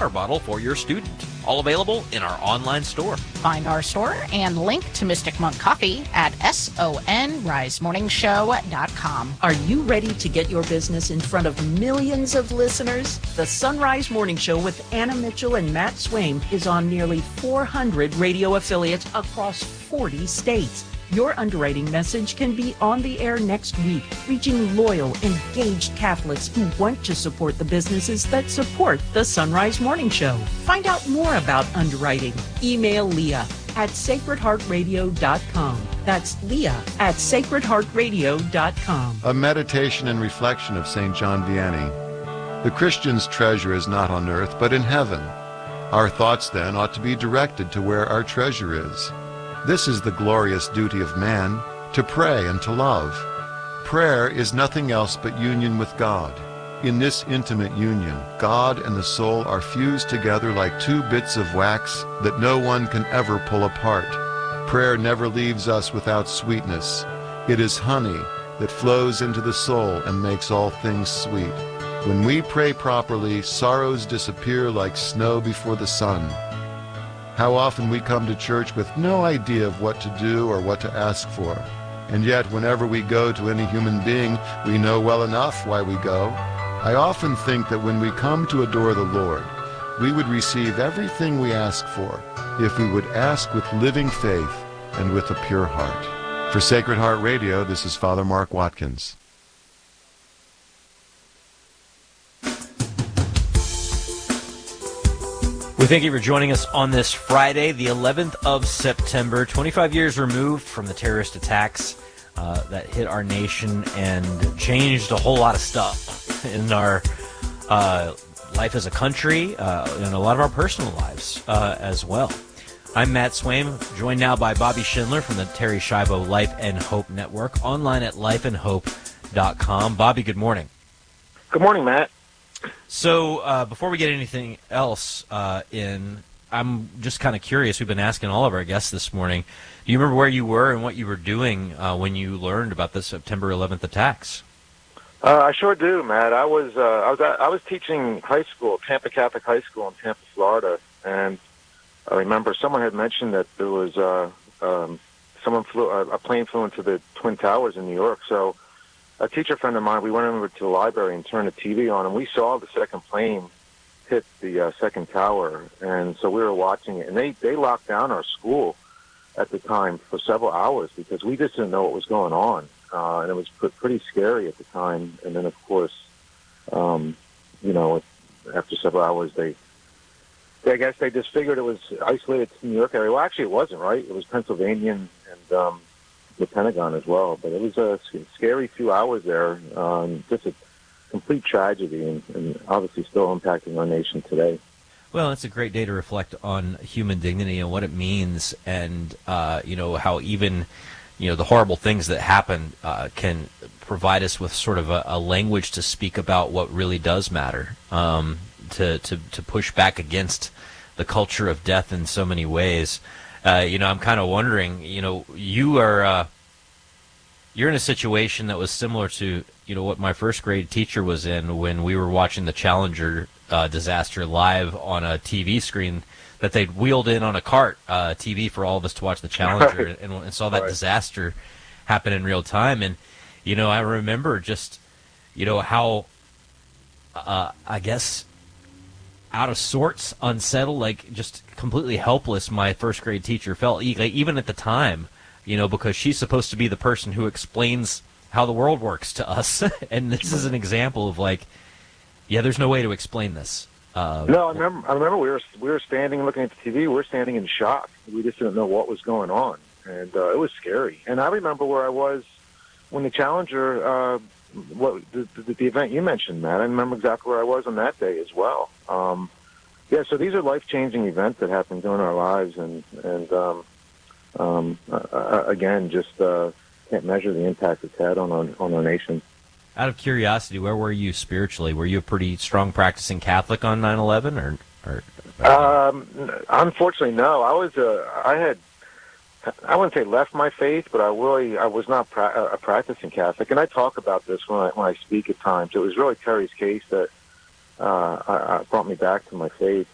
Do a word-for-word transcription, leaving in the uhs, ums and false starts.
water bottle for your student. All available in our online store. Find our store and link to Mystic Monk Coffee at sonrise morning show dot com. Are you ready to get your business in front of millions of listeners? The Sunrise Morning Show with Anna Mitchell and Matt Swaim is on nearly four hundred radio affiliates across forty states. Your underwriting message can be on the air next week, reaching loyal, engaged Catholics who want to support the businesses that support the Sunrise Morning Show. Find out more about underwriting. Email Leah at sacred heart radio dot com. That's Leah at sacred heart radio dot com. A meditation and reflection of Saint John Vianney. The Christian's treasure is not on earth, but in heaven. Our thoughts, then, ought to be directed to where our treasure is. This is the glorious duty of man, to pray and to love. Prayer is nothing else but union with God. In this intimate union, God and the soul are fused together like two bits of wax that no one can ever pull apart. Prayer never leaves us without sweetness. It is honey that flows into the soul and makes all things sweet. When we pray properly, sorrows disappear like snow before the sun. How often we come to church with no idea of what to do or what to ask for. And yet, whenever we go to any human being, we know well enough why we go. I often think that when we come to adore the Lord, we would receive everything we ask for if we would ask with living faith and with a pure heart. For Sacred Heart Radio, this is Father Mark Watkins. We thank you for joining us on this Friday, the eleventh of September, twenty-five years removed from the terrorist attacks uh, that hit our nation and changed a whole lot of stuff in our uh, life as a country uh, and a lot of our personal lives uh, as well. I'm Matt Swaim, joined now by Bobby Schindler from the Terry Schiavo Life and Hope Network, online at life and hope dot com. Bobby, good morning. Good morning, Matt. So uh, before we get anything else uh, in, I'm just kind of curious. We've been asking all of our guests this morning. Do you remember where you were and what you were doing uh, when you learned about the September eleventh attacks? Uh, I sure do, Matt. I was uh, I was I was teaching high school, Tampa Catholic High School in Tampa, Florida, and I remember someone had mentioned that there was uh, um, someone flew uh, a plane flew into the Twin Towers in New York. So a teacher friend of mine, we went over to the library and turned the T V on, and we saw the second plane hit the uh, second tower. And so we were watching it, and they, they locked down our school at the time for several hours because we just didn't know what was going on. Uh, and it was pr- pretty scary at the time. And then, of course, um, you know, after several hours, they, they, I guess they just figured it was isolated to the New York area. Well, actually, it wasn't, right? It was Pennsylvania and, and um, the Pentagon as well, but it was a scary few hours there, um, just a complete tragedy, and, and obviously still impacting our nation today. Well, it's a great day to reflect on human dignity and what it means, and uh, you know how even you know the horrible things that happen uh, can provide us with sort of a, a language to speak about what really does matter, um, to, to to push back against the culture of death in so many ways. Uh, you know, I'm kind of wondering, you know, you are, uh, you're in a situation that was similar to, you know, what my first grade teacher was in when we were watching the Challenger uh, disaster live on a T V screen that they'd wheeled in on a cart, uh, T V for all of us to watch the Challenger, and, and saw that right. disaster happen in real time. And, you know, I remember just, you know, how, uh, I guess, out of sorts, unsettled, like just completely helpless my first grade teacher felt, even at the time, you know, because she's supposed to be the person who explains how the world works to us. And this is an example of like, yeah, there's no way to explain this. Uh, no, I remember, I remember we were, we were standing looking at the T V, we were standing in shock. We just didn't know what was going on. And uh, it was scary. And I remember where I was when the Challenger, uh, what the, the, the event you mentioned, Matt, I remember exactly where I was on that day as well. Um, yeah, so these are life-changing events that happen during our lives, and and um, um, uh, again, just uh, can't measure the impact it's had on our, on our nation. Out of curiosity, where were you spiritually? Were you a pretty strong practicing Catholic on nine eleven, or? or um, unfortunately, no. I was uh, I had. I wouldn't say left my faith, but I really I was not pra- a practicing Catholic, and I talk about this when I when I speak at times. It was really Terry's case that uh, I, I brought me back to my faith,